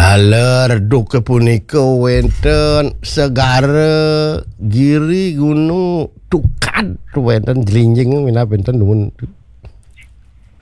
Reduk ke punika wenten segara giri gunung tukad wenten jelinjing mina benten numun